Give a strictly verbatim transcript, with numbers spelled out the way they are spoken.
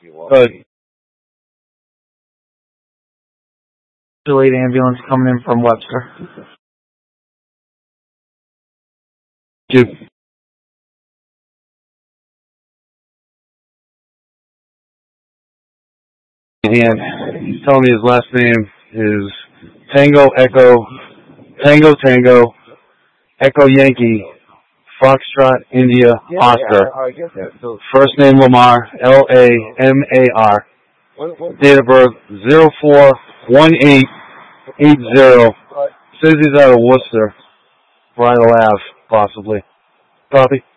Good. Delayed ambulance coming in from Webster. Thank you. And he's telling me his last name is Tango Echo, Tango Tango, Echo Yankee, Foxtrot India Yeah, Oscar. yeah, I, I get that. So, First name Lamar, L A M A R. what, what, Date of birth zero four one eight eight zero. Says he's out of Worcester, Bridal Ave, possibly. Copy.